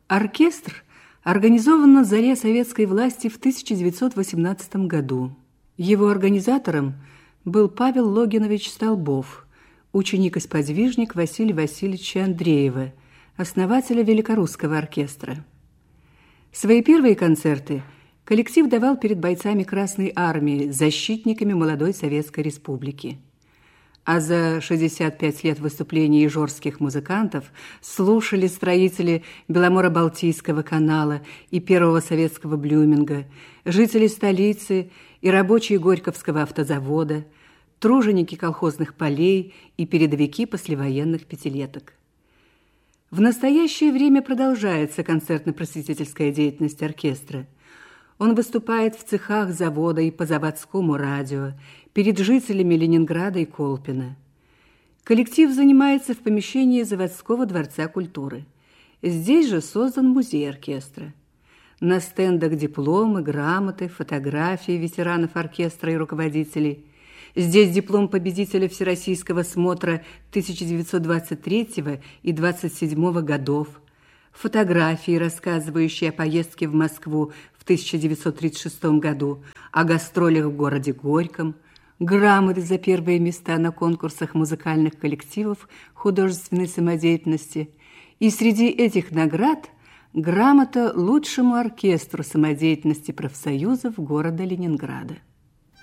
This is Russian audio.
Оркестр организован на заре советской власти в 1918 году. Его организатором был Павел Логинович Столбов, ученик и сподвижник Василия Васильевича Андреева, основателя Великорусского оркестра. Свои первые концерты коллектив давал перед бойцами Красной Армии, защитниками молодой Советской Республики. А за 65 лет выступлений ижорских музыкантов слушали строители Беломоро-Балтийского канала и первого советского блюминга, жители столицы и рабочие Горьковского автозавода, труженики колхозных полей и передовики послевоенных пятилеток. В настоящее время продолжается концертно-просветительская деятельность оркестра. Он выступает в цехах завода и по заводскому радио, перед жителями Ленинграда и Колпина. Коллектив занимается в помещении заводского дворца культуры. Здесь же создан музей оркестра. На стендах дипломы, грамоты, фотографии ветеранов оркестра и руководителей. Здесь диплом победителя Всероссийского смотра 1923 и 1927 годов, фотографии, рассказывающие о поездке в Москву в 1936 году, о гастролях в городе Горьком, грамоты за первые места на конкурсах музыкальных коллективов художественной самодеятельности. И среди этих наград грамота лучшему оркестру самодеятельности профсоюзов города Ленинграда.